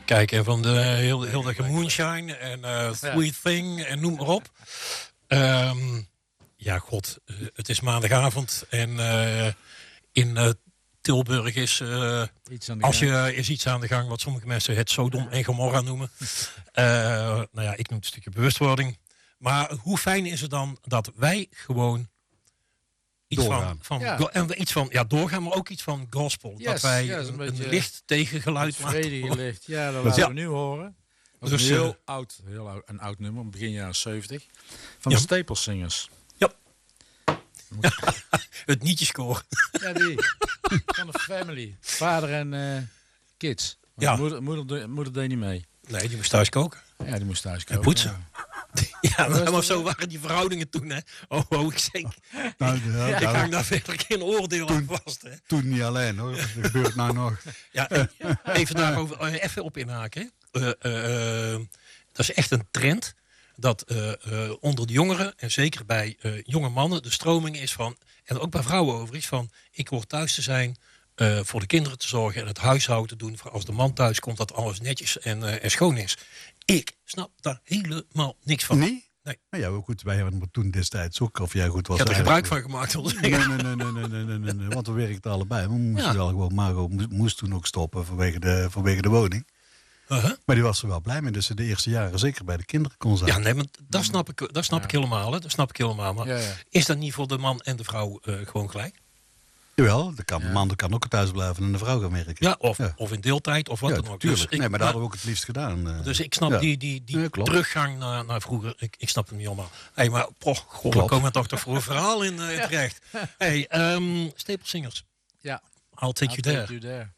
Kijk, en van de heel de Moonshine en Sweet Thing en noem maar op. Het is maandagavond en in Tilburg is is iets aan de gang wat sommige mensen het Sodom en Gomorra noemen. Ik noem het een stukje bewustwording. Maar hoe fijn is het dan dat wij gewoon iets van doorgaan, maar ook iets van gospel. Yes, dat wij een licht tegen geluid maken. Vredige licht. Ja, dat laten we nu horen. Dat is een een oud nummer, begin jaren 70. Van de Staple Singers. Ja. Het nietjeskoor. Ja, die. Van de family. Vader en kids. Ja. Moeder deed niet mee. Nee, die moest thuis koken. Ja, die moest thuis koken. En poetsen. Ja, maar zo waren die verhoudingen toen, hè. Ik zeg. Ik hang daar verder geen oordeel aan vast, hè. Toen niet alleen, hoor. Dat gebeurt nou nog. Ja, even daarover even op inhaken. Dat is echt een trend dat onder de jongeren en zeker bij jonge mannen de stroming is van, en ook bij vrouwen overigens, van ik hoor thuis te zijn, voor de kinderen te zorgen en het huishouden te doen. Als de man thuis komt, dat alles netjes en schoon is. Ik snap daar helemaal niks van. Nee? Nee. Maar ja, goed, wij hebben toen destijds ook, of jij goed was. Ik heb er gebruik van gemaakt. Nee, want we werkten allebei. We moesten wel gewoon, Margot moest toen ook stoppen vanwege de woning. Maar die was er wel blij mee, dus ze de eerste jaren zeker bij de kinderen kon zijn. Ja, nee, maar dat snap ik helemaal. Hè. Dat snap ik helemaal. Maar is dat niet voor de man en de vrouw gewoon gelijk? Jawel, de man kan ook thuis blijven en de vrouw gaan werken. Ja, of in deeltijd of wat dan ook. Dus maar dat hadden we ook het liefst gedaan. Dus ik snap die teruggang naar vroeger. Ik snap het niet allemaal. Hey, maar we komen toch voor een verhaal in terecht. Hey, Staple Singers. Ja. I'll take you there.